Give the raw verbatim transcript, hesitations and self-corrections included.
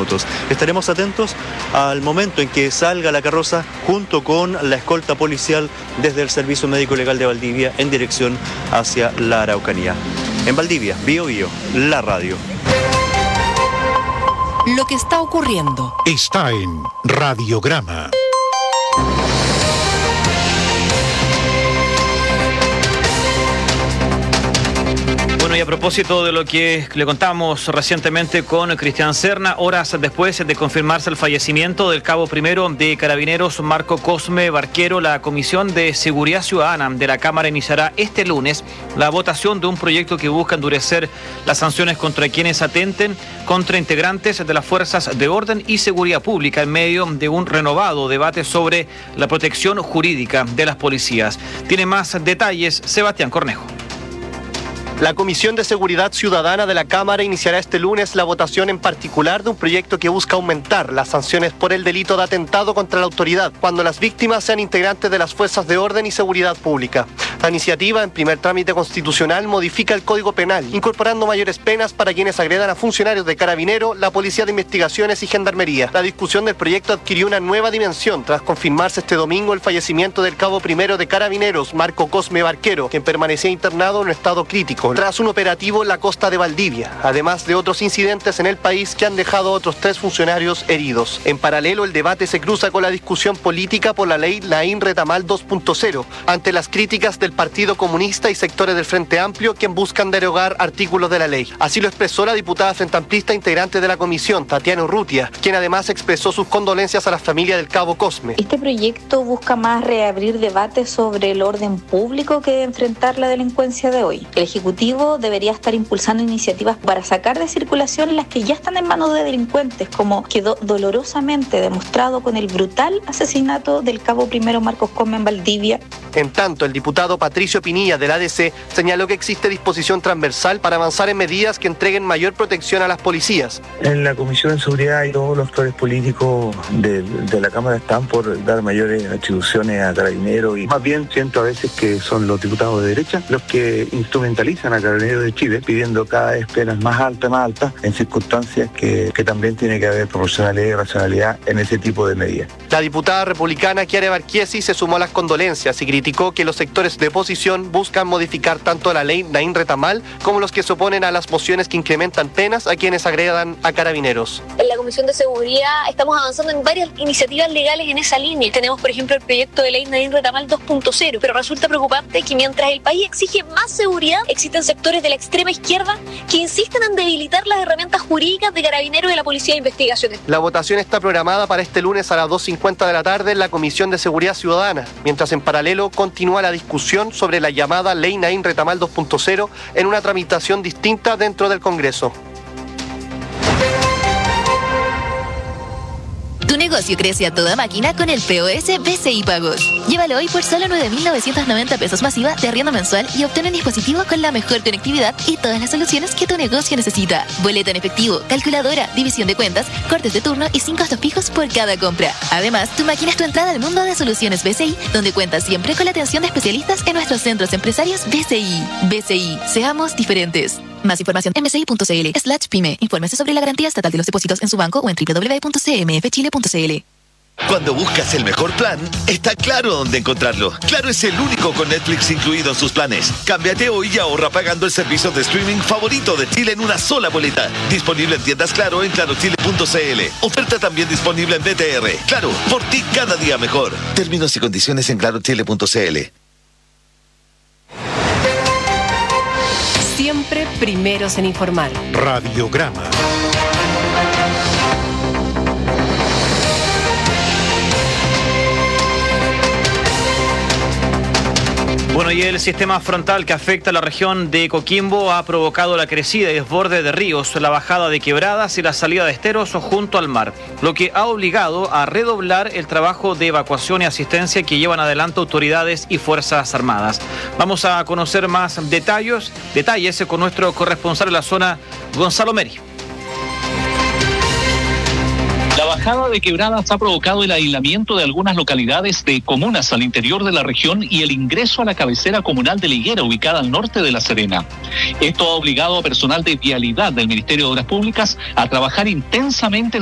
minutos. Estaremos atentos al momento en que salga la carroza junto con la escolta policial desde el Servicio Médico Legal de Valdivia en dirección hacia la Araucanía. En Valdivia, Bio Bio, la radio. Lo que está ocurriendo está en Radiograma. Bueno, y a propósito de lo que le contamos recientemente con Cristian Serna, horas después de confirmarse el fallecimiento del cabo primero de Carabineros Marco Cosme Barquero, la Comisión de Seguridad Ciudadana de la Cámara iniciará este lunes la votación de un proyecto que busca endurecer las sanciones contra quienes atenten contra integrantes de las fuerzas de orden y seguridad pública en medio de un renovado debate sobre la protección jurídica de las policías. Tiene más detalles Sebastián Cornejo. La Comisión de Seguridad Ciudadana de la Cámara iniciará este lunes la votación en particular de un proyecto que busca aumentar las sanciones por el delito de atentado contra la autoridad cuando las víctimas sean integrantes de las fuerzas de orden y seguridad pública. La iniciativa, en primer trámite constitucional, modifica el Código Penal, incorporando mayores penas para quienes agredan a funcionarios de Carabinero, la Policía de Investigaciones y Gendarmería. La discusión del proyecto adquirió una nueva dimensión tras confirmarse este domingo el fallecimiento del cabo primero de Carabineros, Marco Cosme Barquero, quien permanecía internado en un estado crítico tras un operativo en la costa de Valdivia, además de otros incidentes en el país que han dejado a otros tres funcionarios heridos. En paralelo, el debate se cruza con la discusión política por la ley Laín Retamal dos punto cero, ante las críticas del Partido Comunista y sectores del Frente Amplio, quien buscan derogar artículos de la ley. Así lo expresó la diputada frente amplista integrante de la comisión, Tatiana Urrutia, quien además expresó sus condolencias a la familia del cabo Cosme. Este proyecto busca más reabrir debates sobre el orden público que enfrentar la delincuencia de hoy. El Ejecutivo debería estar impulsando iniciativas para sacar de circulación las que ya están en manos de delincuentes, como quedó dolorosamente demostrado con el brutal asesinato del cabo primero Marcos Cosme en Valdivia. En tanto, el diputado Patricio Pinilla del A D C señaló que existe disposición transversal para avanzar en medidas que entreguen mayor protección a las policías. En la Comisión de Seguridad y todos los actores políticos de, de la Cámara están por dar mayores atribuciones a Carabineros, y más bien siento a veces que son los diputados de derecha los que instrumentalizan a Carabineros de Chile pidiendo cada vez penas más altas, más altas, en circunstancias que, que también tiene que haber proporcionalidad y racionalidad en ese tipo de medidas. La diputada republicana Chiara Barchiesi se sumó a las condolencias y criticó que los sectores de oposición buscan modificar tanto la ley Laín Retamal como los que se oponen a las mociones que incrementan penas a quienes agredan a Carabineros. En la Comisión de Seguridad estamos avanzando en varias iniciativas legales en esa línea. Tenemos, por ejemplo, el proyecto de ley Laín Retamal dos punto cero, pero resulta preocupante que mientras el país exige más seguridad, existen sectores de la extrema izquierda que insisten en debilitar las herramientas jurídicas de Carabineros y de la Policía de Investigaciones. La votación está programada para este lunes a las dos cincuenta de la tarde en la Comisión de Seguridad Ciudadana, mientras en paralelo continúa la discusión sobre la llamada Ley Laín Retamal dos punto cero en una tramitación distinta dentro del Congreso. Tu negocio crece a toda máquina con el P O S B C I Pagos. Llévalo hoy por solo nueve mil novecientos noventa pesos masiva de arriendo mensual y obtén un dispositivo con la mejor conectividad y todas las soluciones que tu negocio necesita. Boleto en efectivo, calculadora, división de cuentas, cortes de turno y sin costos fijos por cada compra. Además, tu máquina es tu entrada al mundo de soluciones B C I, donde cuentas siempre con la atención de especialistas en nuestros centros empresarios B C I. B C I, seamos diferentes. Más información en bci.cl slash pyme. Infórmese sobre la garantía estatal de los depósitos en su banco o en doble u doble u doble u punto c m f chile punto c l. Cuando buscas el mejor plan, está claro dónde encontrarlo. Claro es el único con Netflix incluido en sus planes. Cámbiate hoy y ahorra pagando el servicio de streaming favorito de Chile en una sola boleta. Disponible en tiendas Claro en claro chile punto c l. Oferta también disponible en B T R. Claro, por ti cada día mejor. Términos y condiciones en claro chile punto c l. Siempre primeros en informar. Radiograma. Bueno, y el sistema frontal que afecta a la región de Coquimbo ha provocado la crecida y desborde de ríos, la bajada de quebradas y la salida de esteros junto al mar, lo que ha obligado a redoblar el trabajo de evacuación y asistencia que llevan adelante autoridades y Fuerzas Armadas. Vamos a conocer más detalles, detalles con nuestro corresponsal en la zona, Gonzalo Meri. La bajada de quebradas ha provocado el aislamiento de algunas localidades de comunas al interior de la región y el ingreso a la cabecera comunal de La Higuera, ubicada al norte de La Serena. Esto ha obligado a personal de vialidad del Ministerio de Obras Públicas a trabajar intensamente en